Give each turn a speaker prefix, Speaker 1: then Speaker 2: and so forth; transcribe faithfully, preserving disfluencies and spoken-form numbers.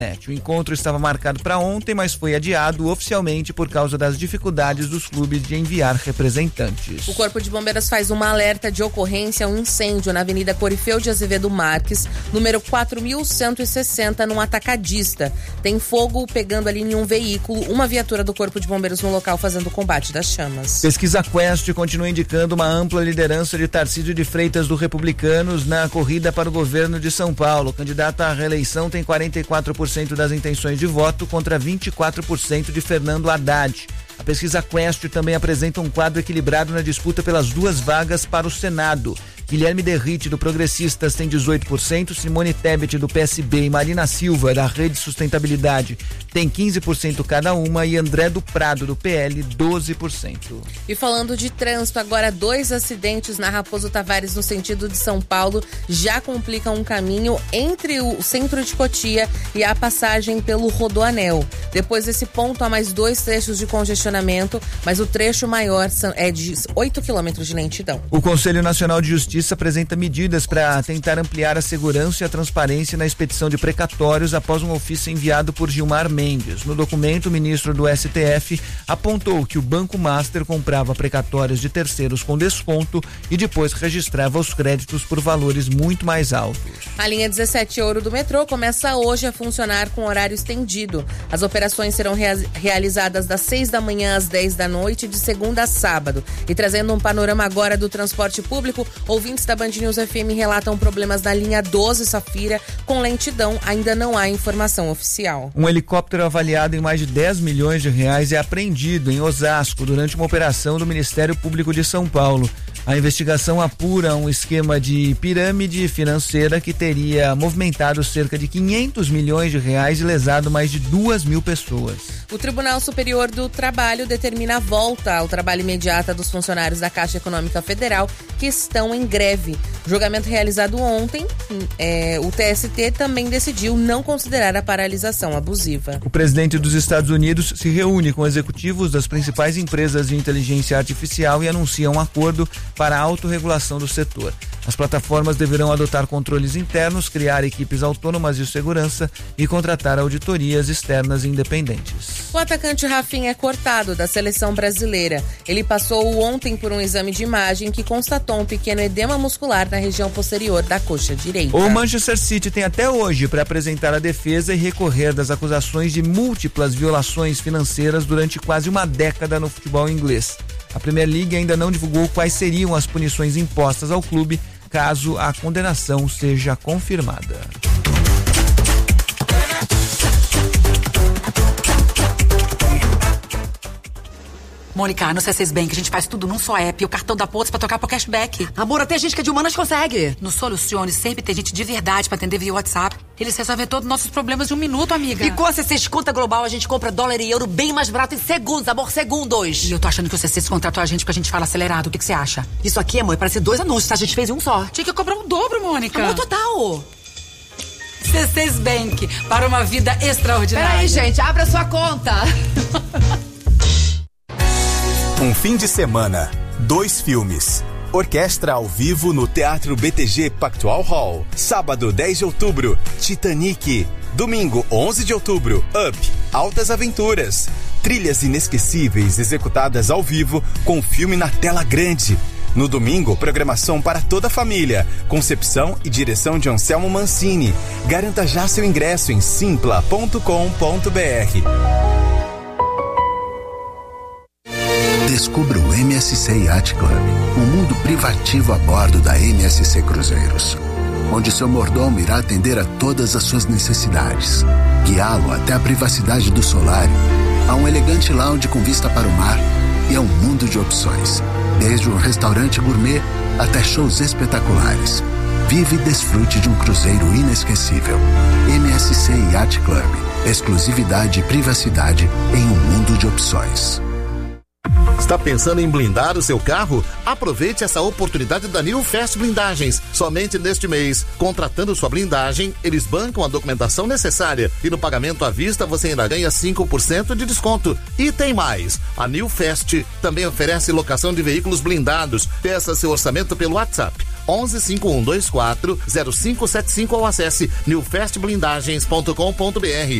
Speaker 1: O encontro estava marcado para ontem, mas foi adiado oficialmente por causa das dificuldades dos clubes de enviar representantes.
Speaker 2: O Corpo de Bombeiros faz uma alerta de ocorrência a um incêndio na Avenida Corifeu de Azevedo Marques, número quatro mil cento e sessenta, num atacadista. Tem fogo pegando ali em um veículo, uma viatura do Corpo de Bombeiros no local fazendo o combate das chamas.
Speaker 1: Pesquisa Quest continua indicando uma ampla liderança de Tarcísio de Freitas do Republicanos na corrida para o governo de São Paulo. O candidato à reeleição tem quarenta e quatro por cento das intenções de voto contra vinte e quatro por cento de Fernando Haddad. A pesquisa Quest também apresenta um quadro equilibrado na disputa pelas duas vagas para o Senado. Guilherme Derrite, do Progressistas, tem dezoito por cento, Simone Tebet, do P S B, e Marina Silva, da Rede Sustentabilidade, tem quinze por cento cada uma, e André do Prado, do P L, doze por cento.
Speaker 2: E falando de trânsito, agora dois acidentes na Raposo Tavares, no sentido de São Paulo, já complicam um caminho entre o centro de Cotia e a passagem pelo Rodoanel. Depois desse ponto, há mais dois trechos de congestionamento, mas o trecho maior é de oito quilômetros de lentidão.
Speaker 1: O Conselho Nacional de Justiça apresenta medidas para tentar ampliar a segurança e a transparência na expedição de precatórios após um ofício enviado por Gilmar Mendes. No documento, o ministro do S T F apontou que o Banco Master comprava precatórios de terceiros com desconto e depois registrava os créditos por valores muito mais altos.
Speaker 2: A linha dezessete Ouro do metrô começa hoje a funcionar com horário estendido. As operações serão rea- realizadas das seis da manhã às dez da noite, de segunda a sábado. E trazendo um panorama agora do transporte público, ouvintes da Band News F M relatam problemas na linha doze Safira com lentidão. Ainda não há informação oficial.
Speaker 1: Um helicóptero avaliado em mais de dez milhões de reais é apreendido em Osasco durante uma operação do Ministério Público de São Paulo. A investigação apura um esquema de pirâmide financeira que teria movimentado cerca de quinhentos milhões de reais e lesado mais de duas mil pessoas.
Speaker 2: O Tribunal Superior do Trabalho determina a volta ao trabalho imediata dos funcionários da Caixa Econômica Federal que estão em greve. Julgamento realizado ontem, é, o T S T também decidiu não considerar a paralisação abusiva.
Speaker 1: O presidente dos Estados Unidos se reúne com executivos das principais empresas de inteligência artificial e anuncia um acordo para a autorregulação do setor. As plataformas deverão adotar controles internos, criar equipes autônomas de segurança e contratar auditorias externas independentes.
Speaker 2: O atacante Rafinha é cortado da seleção brasileira. Ele passou ontem por um exame de imagem que constatou um pequeno edema muscular na região posterior da coxa direita.
Speaker 1: O Manchester City tem até hoje para apresentar a defesa e recorrer das acusações de múltiplas violações financeiras durante quase uma década no futebol inglês. A Premier League ainda não divulgou quais seriam as punições impostas ao clube caso a condenação seja confirmada.
Speaker 3: Mônica, no C seis Bank a gente faz tudo num só app e o cartão da Pontos pra trocar por cashback.
Speaker 4: Amor, até gente que é de humanas consegue.
Speaker 3: No Solucione sempre tem gente de verdade pra atender via WhatsApp. Eles resolvem todos os nossos problemas em um minuto, amiga.
Speaker 4: E com a C seis Conta Global a gente compra dólar e euro bem mais barato em segundos, amor, segundos.
Speaker 3: E eu tô achando que o C seis contratou a gente porque a gente fala acelerado. O que você acha?
Speaker 4: Isso aqui, amor, parece dois anúncios, tá? A gente fez um só.
Speaker 3: Tinha que cobrar um dobro, Mônica.
Speaker 4: Amor, total.
Speaker 3: C seis Bank, para uma vida extraordinária.
Speaker 4: Peraí, gente, abra sua conta.
Speaker 5: Um fim de semana, dois filmes. Orquestra ao vivo no Teatro B T G Pactual Hall. Sábado, dez de outubro, Titanic. Domingo, onze de outubro, Up, Altas Aventuras. Trilhas inesquecíveis executadas ao vivo com o filme na tela grande. No domingo, programação para toda a família. Concepção e direção de Anselmo Mancini. Garanta já seu ingresso em simpla ponto com ponto b r.
Speaker 6: Descubra o M S C Yacht Club, um mundo privativo a bordo da M S C Cruzeiros, onde seu mordomo irá atender a todas as suas necessidades, guiá-lo até a privacidade do solário, a um elegante lounge com vista para o mar e a um mundo de opções, desde um restaurante gourmet até shows espetaculares. Vive e desfrute de um cruzeiro inesquecível. M S C Yacht Club, exclusividade e privacidade em um mundo de opções.
Speaker 7: Está pensando em blindar o seu carro? Aproveite essa oportunidade da New Fast Blindagens. Somente neste mês, contratando sua blindagem, eles bancam a documentação necessária e no pagamento à vista você ainda ganha cinco por cento de desconto. E tem mais, a New Fast também oferece locação de veículos blindados. Peça seu orçamento pelo WhatsApp onze cinco um dois quatro zero cinco sete cinco ou acesse newfest blindagens ponto com ponto br.